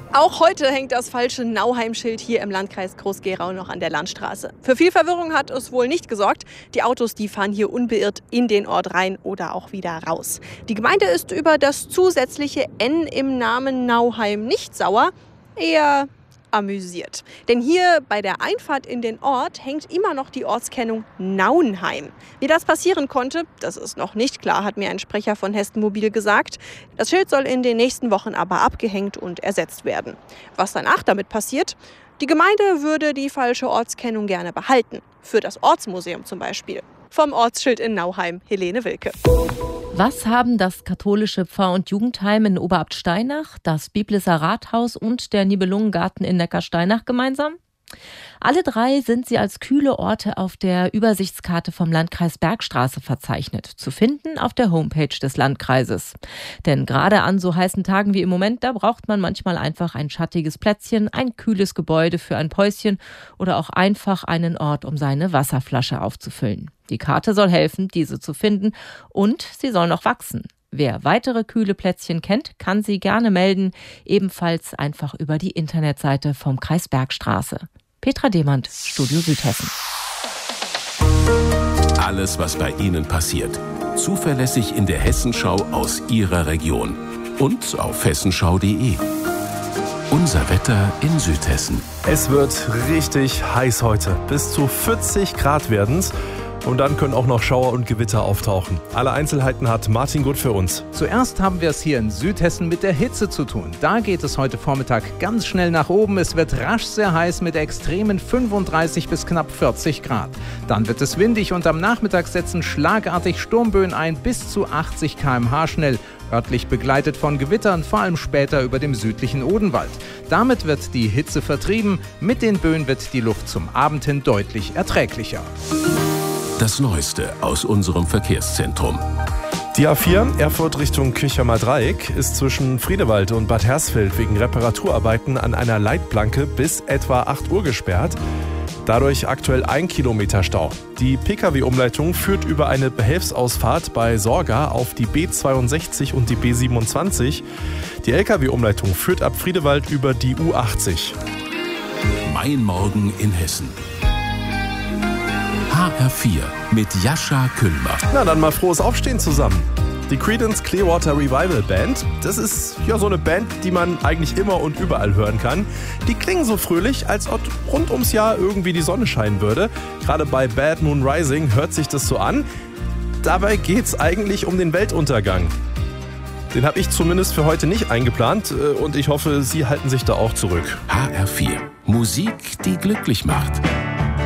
Auch heute hängt das falsche Nauheim-Schild hier im Landkreis Groß-Gerau noch an der Landstraße. Für viel Verwirrung hat es wohl nicht gesorgt. Die Autos, die fahren hier unbeirrt in den Ort rein oder auch wieder raus. Die Gemeinde ist über das zusätzliche N im Namen Nauheim nicht sauer, eher amüsiert. Denn hier bei der Einfahrt in den Ort hängt immer noch die Ortskennung Nauenheim. Wie das passieren konnte, das ist noch nicht klar, hat mir ein Sprecher von Hessen Mobil gesagt. Das Schild soll in den nächsten Wochen aber abgehängt und ersetzt werden. Was danach damit passiert? Die Gemeinde würde die falsche Ortskennung gerne behalten. Für das Ortsmuseum zum Beispiel. Vom Ortsschild in Nauheim, Helene Wilke. Was haben das katholische Pfarr- und Jugendheim in Oberabt-Steinach, das Biblisser Rathaus und der Nibelungengarten in Neckarsteinach gemeinsam? Alle drei sind sie als kühle Orte auf der Übersichtskarte vom Landkreis Bergstraße verzeichnet, zu finden auf der Homepage des Landkreises. Denn gerade an so heißen Tagen wie im Moment, da braucht man manchmal einfach ein schattiges Plätzchen, ein kühles Gebäude für ein Päuschen oder auch einfach einen Ort, um seine Wasserflasche aufzufüllen. Die Karte soll helfen, diese zu finden, und sie soll noch wachsen. Wer weitere kühle Plätzchen kennt, kann sie gerne melden, ebenfalls einfach über die Internetseite vom Kreis Bergstraße. Petra Demand, Studio Südhessen. Alles, was bei Ihnen passiert, zuverlässig in der Hessenschau aus Ihrer Region und auf hessenschau.de. Unser Wetter in Südhessen. Es wird richtig heiß heute. Bis zu 40 Grad werden's. Und dann können auch noch Schauer und Gewitter auftauchen. Alle Einzelheiten hat Martin Gut für uns. Zuerst haben wir es hier in Südhessen mit der Hitze zu tun. Da geht es heute Vormittag ganz schnell nach oben. Es wird rasch sehr heiß mit extremen 35 bis knapp 40 Grad. Dann wird es windig und am Nachmittag setzen schlagartig Sturmböen ein, bis zu 80 km/h schnell. Örtlich begleitet von Gewittern, vor allem später über dem südlichen Odenwald. Damit wird die Hitze vertrieben. Mit den Böen wird die Luft zum Abend hin deutlich erträglicher. Das Neueste aus unserem Verkehrszentrum. Die A4 Erfurt Richtung Kirchheimer Dreieck ist zwischen Friedewald und Bad Hersfeld wegen Reparaturarbeiten an einer Leitplanke bis etwa 8 Uhr gesperrt. Dadurch aktuell 1 Kilometer Stau. Die Pkw-Umleitung führt über eine Behelfsausfahrt bei Sorga auf die B62 und die B27. Die Lkw-Umleitung führt ab Friedewald über die U80. Mein Morgen in Hessen. HR4 mit Jascha Küllmer. Na, dann mal frohes Aufstehen zusammen. Die Creedence Clearwater Revival Band, das ist ja so eine Band, die man eigentlich immer und überall hören kann. Die klingen so fröhlich, als ob rund ums Jahr irgendwie die Sonne scheinen würde. Gerade bei Bad Moon Rising hört sich das so an. Dabei geht's eigentlich um den Weltuntergang. Den habe ich zumindest für heute nicht eingeplant und ich hoffe, Sie halten sich da auch zurück. HR4. Musik, die glücklich macht.